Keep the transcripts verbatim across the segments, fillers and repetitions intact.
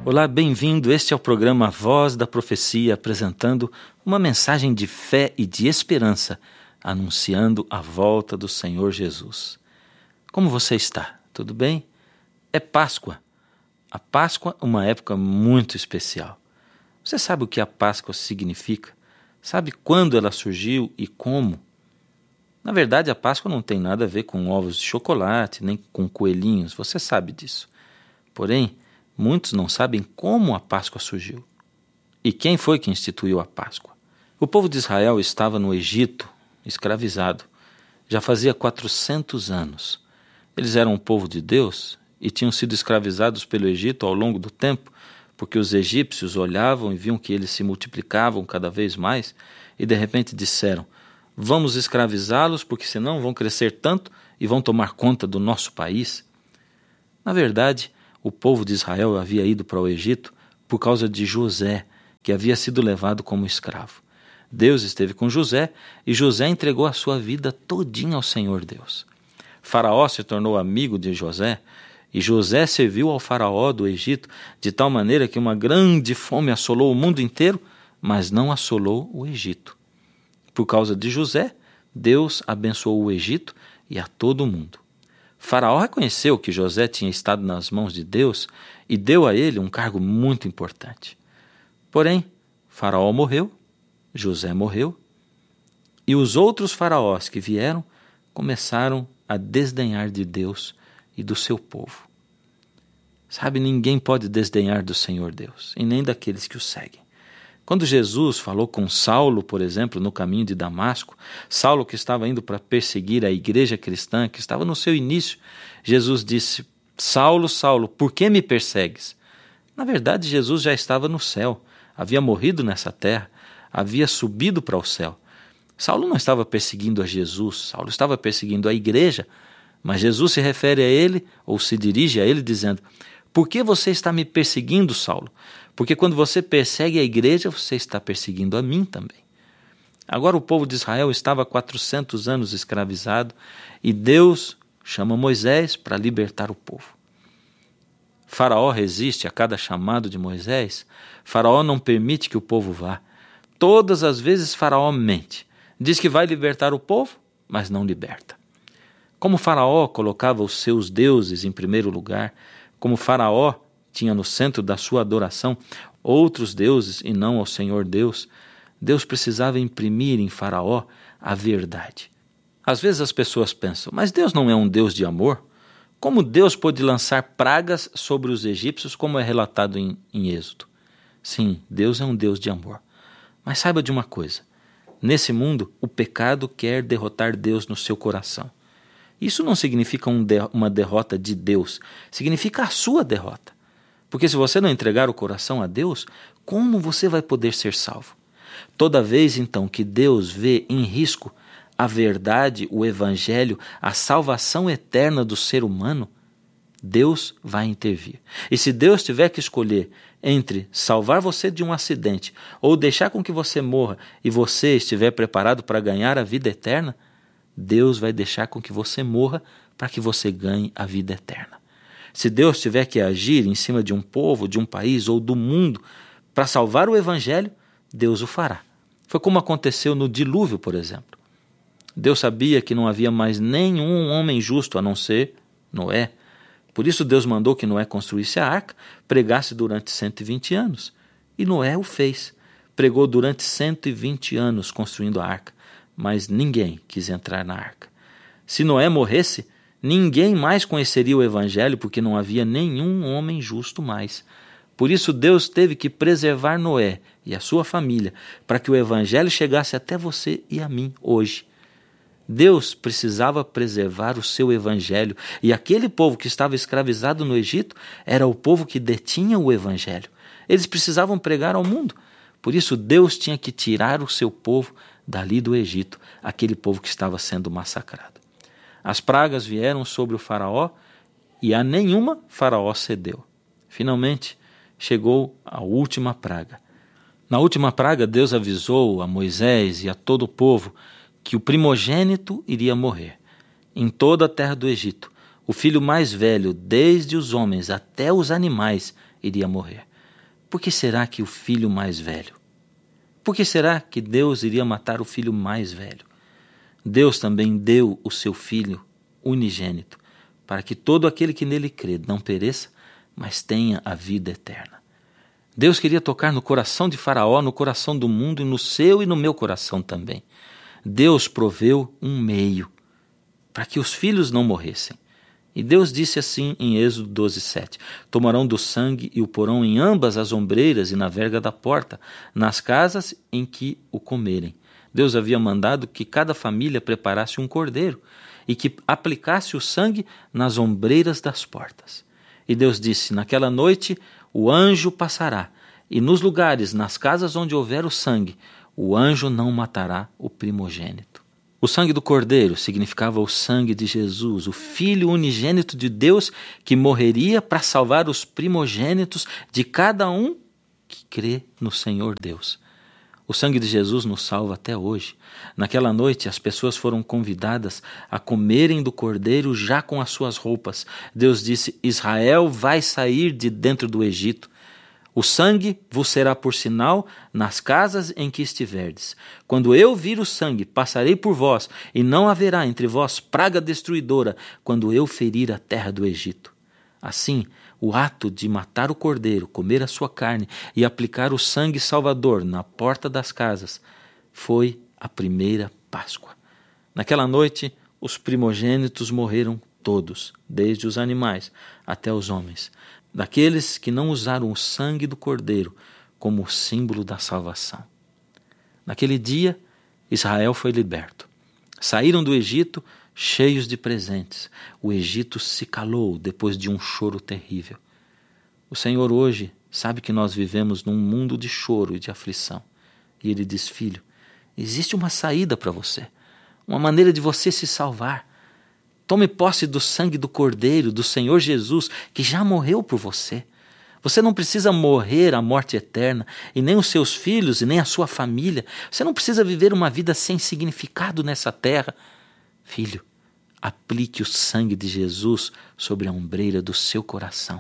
Olá, bem-vindo. Este é o programa Voz da Profecia, apresentando uma mensagem de fé e de esperança, anunciando a volta do Senhor Jesus. Como você está? Tudo bem? É Páscoa. A Páscoa é uma época muito especial. Você sabe o que a Páscoa significa? Sabe quando ela surgiu e como? Na verdade, a Páscoa não tem nada a ver com ovos de chocolate, nem com coelhinhos, você sabe disso. Porém, muitos não sabem como a Páscoa surgiu. E quem foi que instituiu a Páscoa? O povo de Israel estava no Egito, escravizado. Já fazia quatrocentos anos. Eles eram um povo de Deus e tinham sido escravizados pelo Egito ao longo do tempo, porque os egípcios olhavam e viam que eles se multiplicavam cada vez mais e de repente disseram: vamos escravizá-los porque senão vão crescer tanto e vão tomar conta do nosso país. Na verdade, o povo de Israel havia ido para o Egito por causa de José, que havia sido levado como escravo. Deus esteve com José e José entregou a sua vida todinha ao Senhor Deus. Faraó se tornou amigo de José e José serviu ao faraó do Egito de tal maneira que uma grande fome assolou o mundo inteiro, mas não assolou o Egito. Por causa de José, Deus abençoou o Egito e a todo o mundo. Faraó reconheceu que José tinha estado nas mãos de Deus e deu a ele um cargo muito importante. Porém, Faraó morreu, José morreu, e os outros faraós que vieram começaram a desdenhar de Deus e do seu povo. Sabe, ninguém pode desdenhar do Senhor Deus, e nem daqueles que o seguem. Quando Jesus falou com Saulo, por exemplo, no caminho de Damasco, Saulo que estava indo para perseguir a igreja cristã, que estava no seu início, Jesus disse: Saulo, Saulo, por que me persegues? Na verdade, Jesus já estava no céu, havia morrido nessa terra, havia subido para o céu. Saulo não estava perseguindo a Jesus, Saulo estava perseguindo a igreja, mas Jesus se refere a ele, ou se dirige a ele dizendo: por que você está me perseguindo, Saulo? Porque quando você persegue a igreja, você está perseguindo a mim também. Agora o povo de Israel estava há quatrocentos anos escravizado e Deus chama Moisés para libertar o povo. Faraó resiste a cada chamado de Moisés. Faraó não permite que o povo vá. Todas as vezes Faraó mente. Diz que vai libertar o povo, mas não liberta. Como Faraó colocava os seus deuses em primeiro lugar, como Faraó tinha no centro da sua adoração outros deuses e não ao Senhor Deus, Deus precisava imprimir em Faraó a verdade. Às vezes as pessoas pensam: mas Deus não é um Deus de amor? Como Deus pôde lançar pragas sobre os egípcios, como é relatado em, em Êxodo? Sim, Deus é um Deus de amor. Mas saiba de uma coisa: nesse mundo, o pecado quer derrotar Deus no seu coração. Isso não significa um de, uma derrota de Deus, significa a sua derrota. Porque se você não entregar o coração a Deus, como você vai poder ser salvo? Toda vez, então, que Deus vê em risco a verdade, o evangelho, a salvação eterna do ser humano, Deus vai intervir. E se Deus tiver que escolher entre salvar você de um acidente ou deixar com que você morra e você estiver preparado para ganhar a vida eterna, Deus vai deixar com que você morra para que você ganhe a vida eterna. Se Deus tiver que agir em cima de um povo, de um país ou do mundo para salvar o evangelho, Deus o fará. Foi como aconteceu no dilúvio, por exemplo. Deus sabia que não havia mais nenhum homem justo a não ser Noé. Por isso Deus mandou que Noé construísse a arca, pregasse durante cento e vinte anos. E Noé o fez. Pregou durante cento e vinte anos construindo a arca, mas ninguém quis entrar na arca. Se Noé morresse, ninguém mais conheceria o evangelho, porque não havia nenhum homem justo mais. Por isso Deus teve que preservar Noé e a sua família, para que o evangelho chegasse até você e a mim hoje. Deus precisava preservar o seu evangelho, e aquele povo que estava escravizado no Egito era o povo que detinha o evangelho. Eles precisavam pregar ao mundo. Por isso Deus tinha que tirar o seu povo dali do Egito, aquele povo que estava sendo massacrado. As pragas vieram sobre o faraó e a nenhuma faraó cedeu. Finalmente chegou a última praga. Na última praga, Deus avisou a Moisés e a todo o povo que o primogênito iria morrer. Em toda a terra do Egito, o filho mais velho, desde os homens até os animais, iria morrer. por que será que o filho mais velho? Por que será que Deus iria matar o filho mais velho? Deus também deu o seu Filho unigênito, para que todo aquele que nele crê não pereça, mas tenha a vida eterna. Deus queria tocar no coração de Faraó, no coração do mundo e no seu e no meu coração também. Deus proveu um meio para que os filhos não morressem. E Deus disse assim em Êxodo doze, sete: tomarão do sangue e o porão em ambas as ombreiras e na verga da porta, nas casas em que o comerem. Deus havia mandado que cada família preparasse um cordeiro e que aplicasse o sangue nas ombreiras das portas. E Deus disse: naquela noite o anjo passará, e nos lugares, nas casas onde houver o sangue, o anjo não matará o primogênito. O sangue do cordeiro significava o sangue de Jesus, o Filho unigênito de Deus, que morreria para salvar os primogênitos de cada um que crê no Senhor Deus. O sangue de Jesus nos salva até hoje. Naquela noite, as pessoas foram convidadas a comerem do cordeiro já com as suas roupas. Deus disse: Israel vai sair de dentro do Egito. O sangue vos será por sinal nas casas em que estiverdes. Quando eu vir o sangue, passarei por vós, e não haverá entre vós praga destruidora, quando eu ferir a terra do Egito. Assim, o ato de matar o cordeiro, comer a sua carne e aplicar o sangue salvador na porta das casas foi a primeira Páscoa. Naquela noite, os primogênitos morreram todos, desde os animais até os homens, daqueles que não usaram o sangue do cordeiro como símbolo da salvação. Naquele dia, Israel foi liberto. Saíram do Egito cheios de presentes. O Egito se calou depois de um choro terrível. O Senhor hoje sabe que nós vivemos num mundo de choro e de aflição. E Ele diz: filho, existe uma saída para você, uma maneira de você se salvar. Tome posse do sangue do Cordeiro, do Senhor Jesus, que já morreu por você. Você não precisa morrer a morte eterna, e nem os seus filhos, e nem a sua família. Você não precisa viver uma vida sem significado nessa terra. Filho, aplique o sangue de Jesus sobre a ombreira do seu coração.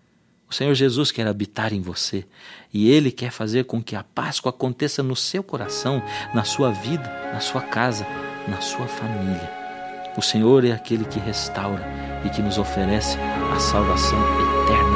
O Senhor Jesus quer habitar em você, e Ele quer fazer com que a Páscoa aconteça no seu coração, na sua vida, na sua casa, na sua família. O Senhor é aquele que restaura e que nos oferece a salvação eterna